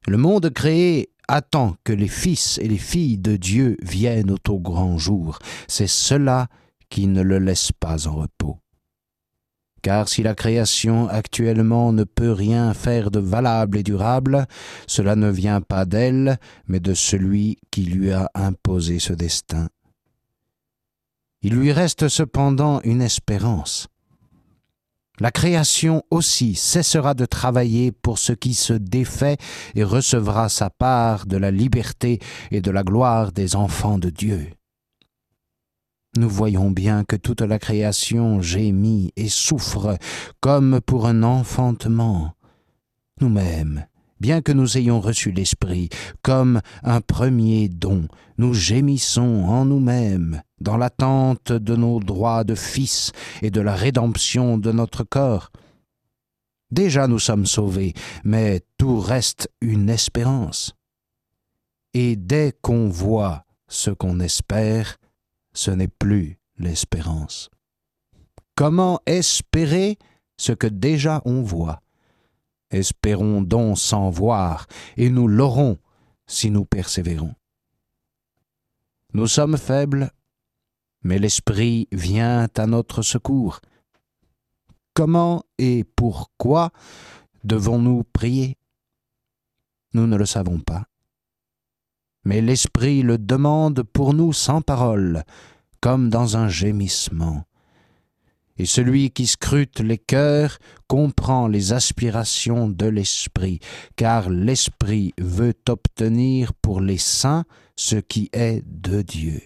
Le monde créé attend que les fils et les filles de Dieu viennent au grand jour. C'est cela qui ne le laisse pas en repos. Car si la création actuellement ne peut rien faire de valable et durable, cela ne vient pas d'elle, mais de celui qui lui a imposé ce destin. Il lui reste cependant une espérance. La création aussi cessera de travailler pour ce qui se défait et recevra sa part de la liberté et de la gloire des enfants de Dieu. Nous voyons bien que toute la création gémit et souffre comme pour un enfantement. Nous-mêmes, bien que nous ayons reçu l'Esprit comme un premier don, nous gémissons en nous-mêmes dans l'attente de nos droits de fils et de la rédemption de notre corps. Déjà nous sommes sauvés, mais tout reste une espérance. Et dès qu'on voit ce qu'on espère, ce n'est plus l'espérance. Comment espérer ce que déjà on voit? Espérons donc sans voir, et nous l'aurons si nous persévérons. Nous sommes faibles, mais l'Esprit vient à notre secours. Comment et pourquoi devons-nous prier? Nous ne le savons pas. Mais l'Esprit le demande pour nous sans parole, comme dans un gémissement. Et celui qui scrute les cœurs comprend les aspirations de l'Esprit, car l'Esprit veut obtenir pour les saints ce qui est de Dieu.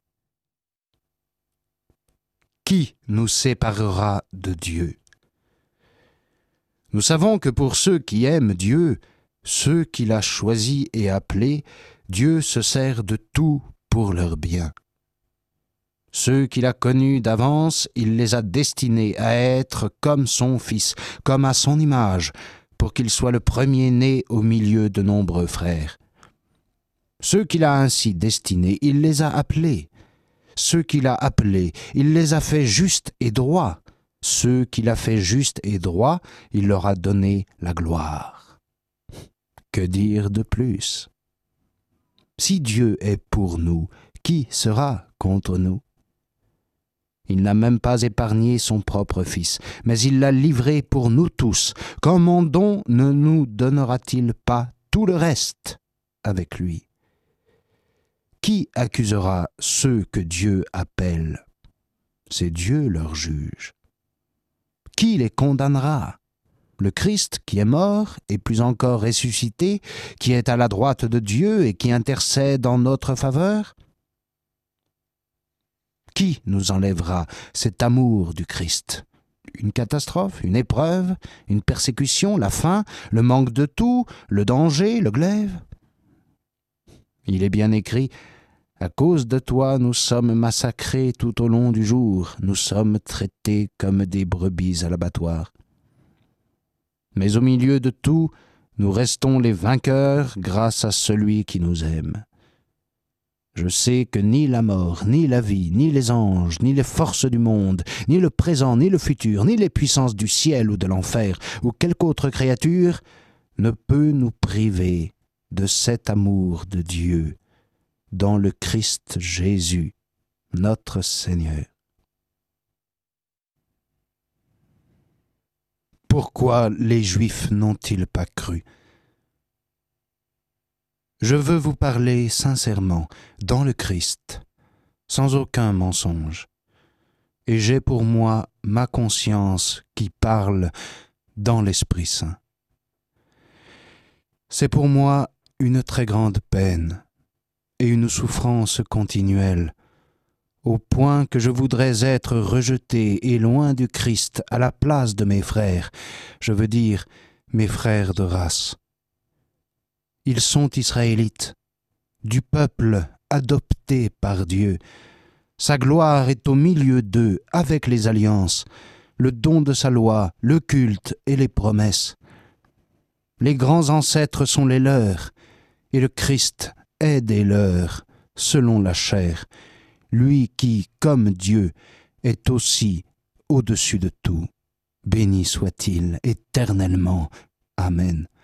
Qui nous séparera de Dieu? Nous savons que pour ceux qui aiment Dieu, ceux qu'il a choisis et appelés, Dieu se sert de tout pour leur bien. Ceux qu'il a connus d'avance, il les a destinés à être comme son Fils, comme à son image, pour qu'il soit le premier-né au milieu de nombreux frères. Ceux qu'il a ainsi destinés, il les a appelés. Ceux qu'il a appelés, il les a fait justes et droits. Ceux qu'il a fait justes et droits, il leur a donné la gloire. Que dire de plus? Si Dieu est pour nous, qui sera contre nous? Il n'a même pas épargné son propre Fils, mais il l'a livré pour nous tous. Comment donc ne nous donnera-t-il pas tout le reste avec lui? Qui accusera ceux que Dieu appelle? C'est Dieu leur juge. Qui les condamnera? Le Christ qui est mort et plus encore ressuscité, qui est à la droite de Dieu et qui intercède en notre faveur? Qui nous enlèvera cet amour du Christ? Une catastrophe, une épreuve, une persécution, la faim, le manque de tout, le danger, le glaive? Il est bien écrit: à cause de toi, nous sommes massacrés tout au long du jour, nous sommes traités comme des brebis à l'abattoir. Mais au milieu de tout, nous restons les vainqueurs grâce à celui qui nous aime. Je sais que ni la mort, ni la vie, ni les anges, ni les forces du monde, ni le présent, ni le futur, ni les puissances du ciel ou de l'enfer, ou quelque autre créature, ne peut nous priver de cet amour de Dieu dans le Christ Jésus, notre Seigneur. Pourquoi les Juifs n'ont-ils pas cru? Je veux vous parler sincèrement dans le Christ, sans aucun mensonge, et j'ai pour moi ma conscience qui parle dans l'Esprit Saint. C'est pour moi une très grande peine et une souffrance continuelle, au point que je voudrais être rejeté et loin du Christ à la place de mes frères, je veux dire mes frères de race. Ils sont israélites, du peuple adopté par Dieu. Sa gloire est au milieu d'eux, avec les alliances, le don de sa loi, le culte et les promesses. Les grands ancêtres sont les leurs, et le Christ est des leurs, selon la chair, lui qui, comme Dieu, est aussi au-dessus de tout. Béni soit-il éternellement. Amen.